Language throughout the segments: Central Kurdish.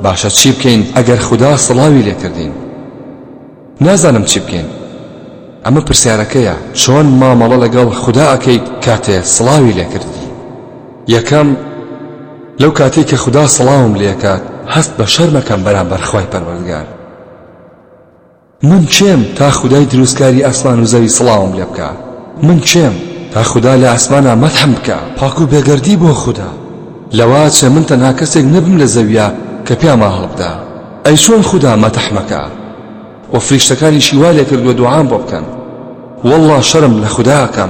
باشە چی بکەین ئەگەر خوددا سڵاوی لێکردین؟ نازانم چی بکەین. ئەمە پرسیارەکەیە، چۆن مامەڵە لەگەڵ خوددا ئەکەیت کاتێ سڵاوی لێکردی؟ یەکەم، لەو کاتێک کە خوددا سڵاوم لێکات هەست بە شەر مەکەم بەرامبەر خوای پەروەردگار. من چێم تا خودای دروستکاری ئاسمان و زەوی سڵاوم لێ بکە؟ من چێم تا خوددا لە ئاسمانە مەدحم بکە پاک و بێگەردی بۆ خوددا؟ لەوا چێ من تەنها کەسێک نەبم لە زەویە کە پیاما هەڵبدا. ئەی چۆن خوددا مەدح مەکە و فریشتەکانیشی وا لێ کردووە دوعام بۆ بکەن؟ والله شەرم لە خوددا ئەکەم.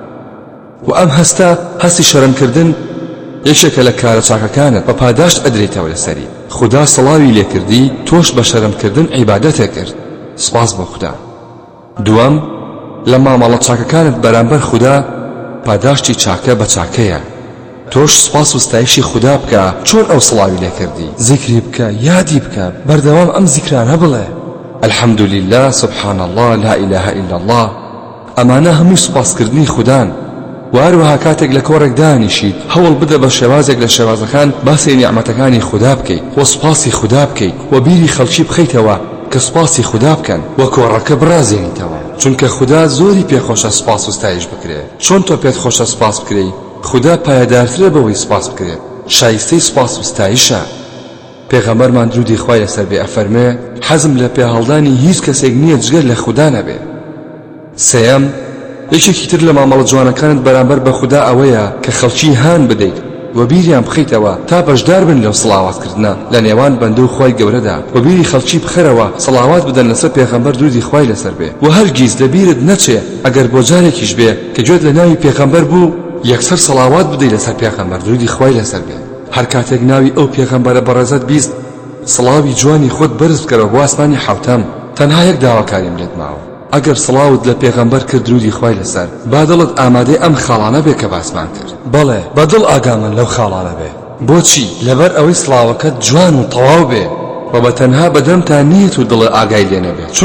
و ئەم هەستی شەرمکردن یەکێکە لە کارە چاکەکانت بە پاداشت ئەدرێتەوە لەسەری. خوددا سڵاوی لێکردی تۆش بە شەرمکردن عیبادەتێک کرد. سپاس بۆ خوددا. دووەم، لە مامەڵە چاکەکانت بەرامبەر خوددا پاداشتی چاکە بە چاکەیە. تۆش سپاس و ستایشی خوددا بکە چۆن ئەو سڵاوی لێکردی. زیکری بکە، یادی بکە، بەردەوام ئەم زیکرانە بڵێ. الحمد لله، سبحان الله، لا إله إلا الله. ئەمانە هەمووی سوپاسکردنی خوددان. واروها کاتێک لە کۆڕێک دانیشیت هەوڵ بدە بە شێوازێک لە شێوازەکان باسی نیعمەتەکانی خوددا بکەیت و سوپاسی خوددا بکەیت و بیری خەڵکی بخەیتەوە کە سوپاسی خوددا بکەن و کۆڕەکە بڕازێنیتەوە، چونکە خوددا زۆری پێخۆشە سوپاس و ستایش بکرێت. چۆن تۆ پێت خۆشە سوپاس بکرێی؟ خوددا پایەدارترە بەوەی سوپاس بکرێت، شایستەی سوپاس و ستایشە. پێغەمبەرمان درودی خوای لەسەر بێ ئەفەرمێ حەزم لە پێهەڵدانی هیچ کەسێک نییە جگەر لە خوددا نەبێ. سێەم، یەکێکی تر لە مامەڵە جوانەکانت بەرامبەر بە خوددا ئەوەیە کە خەڵکی هان بدەیت و بیریان بخەیتەوە تا بەشدار بن لەو سڵاواتکردنە لە نێوان بەندە و خوای گەورەدا و بیری خەڵکی بخەرەوە سڵاوات بدەن لەسەر پێغەمبەر درودی خوای لەسەر بێ و هەرگیز لە بیرت نەچێ ئەگەر بۆ جارێکیش بێ کە گوێت لە ناوی پێغەمبەر بوو یەکسەر سڵاوات بدەی لەسەر پێغەمبەر درودی خوای لەسەر بێ. هەر کاتێک ناوی ئەو پێغەمبەرە بەڕێزت بیست سڵاوی جوانی خۆت بەرز بکەرەوە بۆ ئاسمانی حەوتەم. تەنها یەک داواکاریم لێت ماوە، ئەگەر سڵاوت لە پێغەمبەر کرد درودی خوای لەسەر با دڵت ئامادەی ئەم خاڵانە بێ کە باسمان کرد. بەڵێ بەدڵ ئاگامن لەو خاڵانە بێ. بۆچی؟ لەبەر ئەوەی سڵاوەکەت جوان و تەواو بێ و بە تەنها بەدەمتا نیت و دڵ ئاگای لێ نەبێت.